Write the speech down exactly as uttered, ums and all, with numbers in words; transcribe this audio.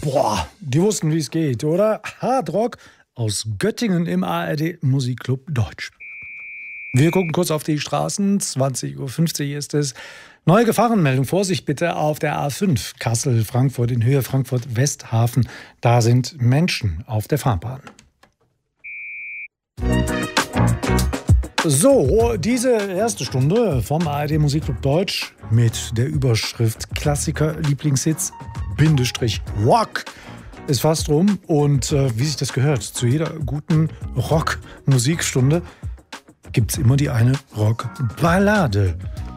Boah, die wussten, wie es geht, oder? Hardrock aus Göttingen im A R D Musikclub Deutsch. Wir gucken kurz auf die Straßen. zwanzig Uhr fünfzig ist es. Neue Gefahrenmeldung. Vorsicht bitte auf der A fünf. Kassel-Frankfurt in Höhe Frankfurt-Westhafen. Da sind Menschen auf der Fahrbahn. So, diese erste Stunde vom A R D Musikclub Deutsch mit der Überschrift Klassiker Lieblingshits Bindestrich Rock ist fast rum. Und äh, wie sich das gehört, zu jeder guten Rock-Musikstunde gibt es immer die eine Rock-Ballade.